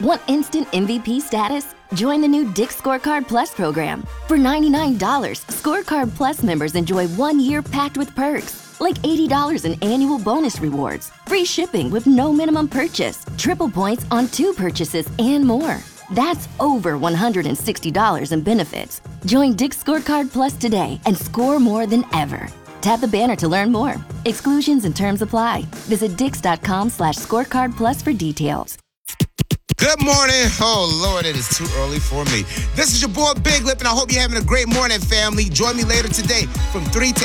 Want instant MVP status? Join the new Dick's Scorecard Plus program. For $99, Scorecard Plus members enjoy 1 year packed with perks, like $80 in annual bonus rewards, free shipping with no minimum purchase, triple points on 2 purchases, and more. That's over $160 in benefits. Join Dick's Scorecard Plus today and score more than ever. Tap the banner to learn more. Exclusions and terms apply. Visit dix.com/scorecard plus for details. Good morning. Oh, Lord, it is too early for me. This is your boy, Big Lip, and I hope you're having a great morning, family. Join me later today from 3 to